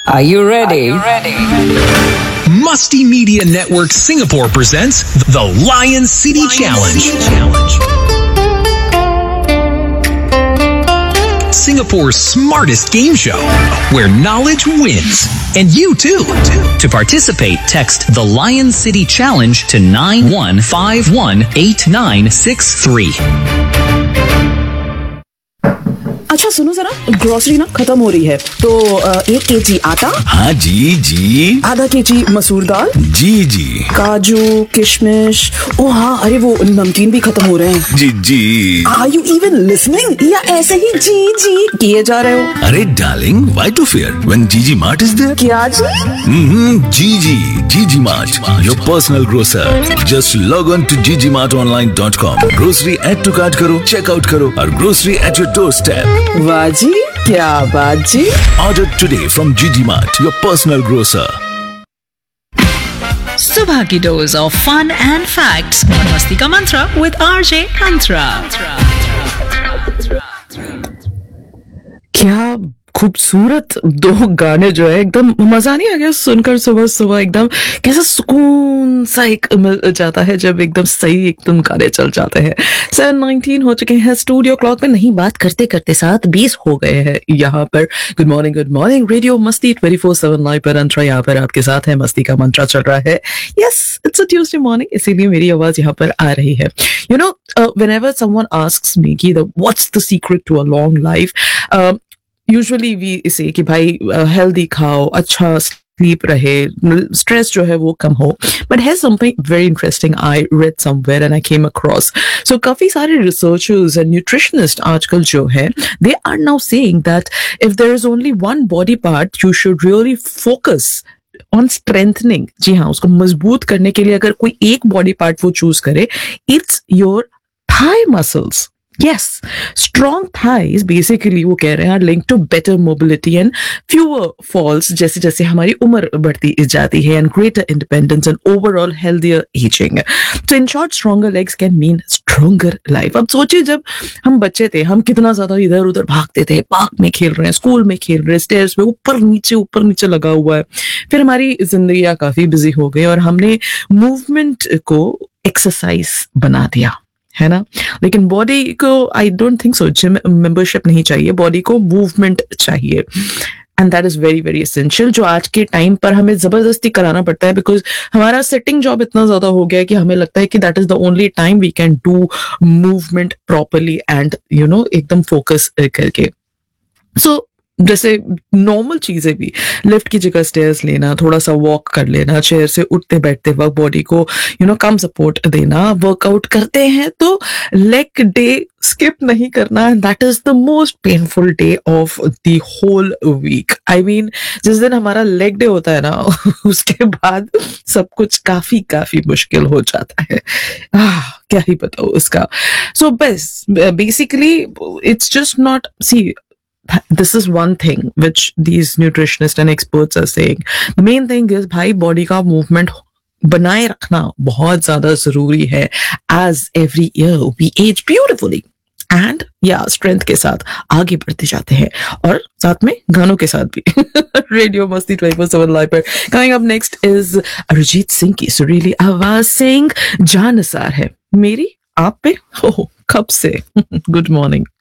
Are you ready? Musty Media Network Singapore presents the Lion City Challenge. Singapore's smartest game show, where knowledge wins. And you too. To participate, text the Lion City Challenge to 91518963. अच्छा सुनो जरा, grocery ना खत्म हो रही है तो 1 kg आटा। हाँ जी। आधा kg मसूर दाल। जी। काजू, किशमिश। ओ हाँ, अरे वो नमकीन भी खत्म हो रहे हैं। जी। Are you even listening? या ऐसे ही जी किए जा रहे हो? अरे darling, why to fear when GG Mart is there? क्या जी? GG Mart, your personal grocer. Just log on to ggmartonline.com. Grocery add to cart करो, check out करो और grocery at your doorstep. वाह जी, क्या बात जी। Order today from GG Mart, your personal grocer. सुबह की dose of fun and facts और मस्ती का मंत्रा विद आरजे अंतरा। क्या खूबसूरत दो गाने जो है, एकदम मजा नहीं आ गया सुनकर सुबह एकदम कैसा सुकून सा एक मिल जाता है जब एकदम सही एकदम गाने चल जाते हैं। 7:19 हो चुके हैं स्टूडियो क्लॉक में, नहीं बात करते करते 7:20 हो गए हैं यहाँ पर। गुड मॉर्निंग रेडियो मस्ती 24/7 लाइव पर अंतरा यहाँ पर आपके साथ है। मस्ती का मंत्रा चल रहा है। Yes, it's a Tuesday morning, इसीलिए मेरी आवाज यहाँ पर आ रही है। You know, whenever someone asks me कि what's the secret to a long life, usually we से कि भाई हेल्दी खाओ, अच्छा स्लीप रहे, स्ट्रेस जो है वो कम हो। बट है something very interesting I read somewhere and I came across. सो काफी सारे रिसर्चर्स एंड न्यूट्रिशनिस्ट आजकल जो है they are now saying that if there is only one body part you should really focus on strengthening. जी हाँ, उसको मजबूत करने के लिए अगर कोई एक बॉडी पार्ट वो चूज करे, it's your thigh muscles. Yes, strong thighs basically वो कह रहे हैं are linked to better mobility and fewer falls जैसे जैसे हमारी उम्र बढ़ती जाती है and greater independence and overall healthier aging. So in short, stronger legs can mean stronger life. अब सोचिए जब हम बच्चे थे, हम कितना ज्यादा इधर उधर भागते थे, पार्क में खेल रहे हैं, स्कूल में खेल रहे हैं, स्टेयर्स पे ऊपर नीचे लगा हुआ है। फिर हमारी जिंदगियां काफी बिजी हो गई और हमने मूवमेंट को एक्सरसाइज बना दिया, है ना। लेकिन बॉडी को I don't think so gym membership नहीं चाहिए, बॉडी को मूवमेंट चाहिए and that is very very essential, जो आज के टाइम पर हमें जबरदस्ती कराना पड़ता है बिकॉज हमारा सिटिंग जॉब इतना ज्यादा हो गया है कि हमें लगता है कि that is the only time we can do movement properly and you know एकदम फोकस करके। सो जैसे नॉर्मल चीजें भी, लिफ्ट की जगह स्टेयर्स लेना, थोड़ा सा वॉक कर लेना, चेयर से उठते बैठते वक्त बॉडी को यू नो कम सपोर्ट देना, वर्कआउट करते हैं तो लेग डे स्किप नहीं करना। That is the most painful day of the whole week. I mean जिस दिन हमारा लेग डे होता है ना उसके बाद सब कुछ काफी मुश्किल हो जाता है। क्या ही बताओ उसका। सो बस basically it's just not, C this is one thing which these nutritionists and experts are saying. The main thing is भाई बॉडी का मूवमेंट बनाए रखना बहुत ज्यादा जरूरी है as every year we age beautifully and strength के साथ आगे बढ़ते जाते हैं और साथ में गानों के साथ भी। रेडियो मस्ती 24/7 लाइव पर coming up next is Arijit Singh की सुरीली आवाज सिंह जान निसार है मेरी आप पे। कब से। Good morning.